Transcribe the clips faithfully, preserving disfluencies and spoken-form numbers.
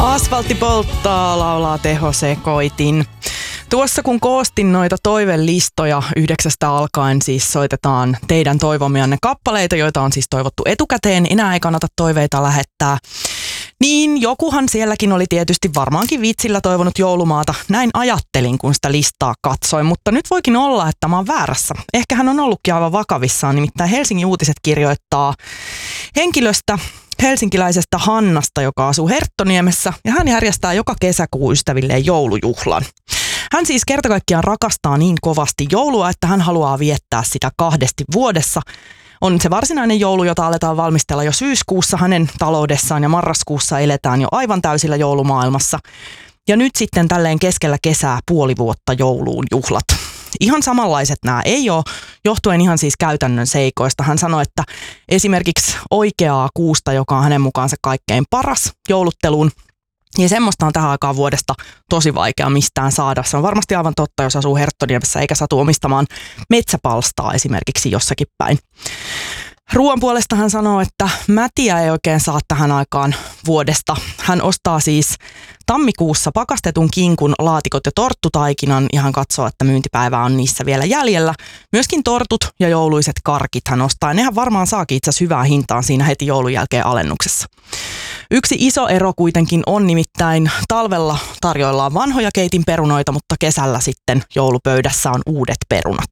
Asfaltti polttaa, laulaa tehosekoitin. Tuossa kun koostin noita toivelistoja yhdeksästä alkaen, siis soitetaan teidän toivomianne kappaleita, joita on siis toivottu etukäteen. Enää ei kannata toiveita lähettää. Niin jokuhan sielläkin oli tietysti varmaankin vitsillä toivonut joulumaata. Näin ajattelin, kun sitä listaa katsoin, mutta nyt voikin olla, että mä oon väärässä. Ehkä hän on ollutkin aivan vakavissaan, nimittäin Helsingin Uutiset kirjoittaa henkilöstä, helsinkiläisestä Hannasta, joka asuu Herttoniemessä, ja hän järjestää joka kesäkuu ystävilleen joulujuhlan. Hän siis kerta kaikkiaan rakastaa niin kovasti joulua, että hän haluaa viettää sitä kahdesti vuodessa. On se varsinainen joulu, jota aletaan valmistella jo syyskuussa hänen taloudessaan, ja marraskuussa eletään jo aivan täysillä joulumaailmassa. Ja nyt sitten tälleen keskellä kesää puoli vuotta jouluun juhlat. Ihan samanlaiset nämä ei ole, johtuen ihan siis käytännön seikoista. Hän sanoi, että esimerkiksi oikeaa kuusta, joka on hänen mukaansa kaikkein paras joulutteluun, ja semmoista on tähän aikaan vuodesta tosi vaikea mistään saada. Se on varmasti aivan totta, jos asuu Herttoniemessä eikä satu omistamaan metsäpalstaa esimerkiksi jossakin päin. Ruoan puolesta hän sanoo, että mätiä ei oikein saa tähän aikaan vuodesta. Hän ostaa siis tammikuussa pakastetun kinkun, laatikot ja torttutaikinan, ja hän katsoo, että myyntipäivä on niissä vielä jäljellä. Myöskin tortut ja jouluiset karkit hän ostaa. Nehän varmaan saakin itse asiassa hyvää hintaan siinä heti joulun jälkeen alennuksessa. Yksi iso ero kuitenkin on nimittäin talvella tarjoillaan vanhoja keitin perunoita, mutta kesällä sitten joulupöydässä on uudet perunat.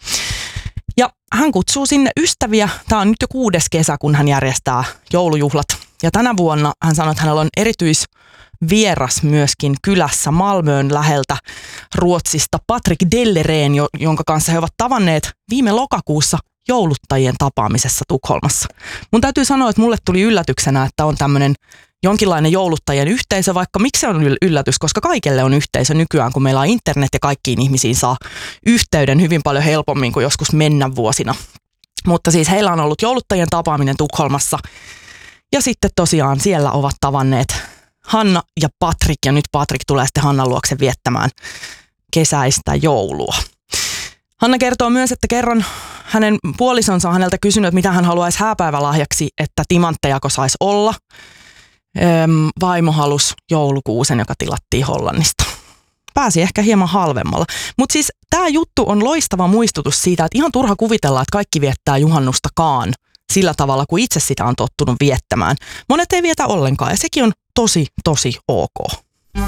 Ja hän kutsuu sinne ystäviä. Tämä on nyt jo kuudes kesä, kun hän järjestää joulujuhlat. Ja tänä vuonna hän sanoi, että hänellä on erityisvieras myöskin kylässä Malmöön läheltä Ruotsista Patrik Dellereen, jonka kanssa he ovat tavanneet viime lokakuussa jouluttajien tapaamisessa Tukholmassa. Mun täytyy sanoa, että mulle tuli yllätyksenä, että on tämmöinen jonkinlainen jouluttajien yhteisö, vaikka miksi se on yllätys, koska kaikille on yhteisö nykyään, kun meillä on internet ja kaikkiin ihmisiin saa yhteyden hyvin paljon helpommin kuin joskus mennä vuosina. Mutta siis heillä on ollut jouluttajien tapaaminen Tukholmassa, ja sitten tosiaan siellä ovat tavanneet Hanna ja Patrik, ja nyt Patrik tulee sitten Hannan luokse viettämään kesäistä joulua. Hanna kertoo myös, että kerran hänen puolisonsa on häneltä kysynyt, että mitä hän haluaisi hääpäivälahjaksi, että timanttejako saisi olla. Öm, vaimo halusi joulukuusen, joka tilattiin Hollannista. Pääsi ehkä hieman halvemmalla. Mutta siis tämä juttu on loistava muistutus siitä, että ihan turha kuvitella, että kaikki viettää juhannustakaan sillä tavalla, kuin itse sitä on tottunut viettämään. Monet ei vietä ollenkaan, ja sekin on tosi, tosi ok.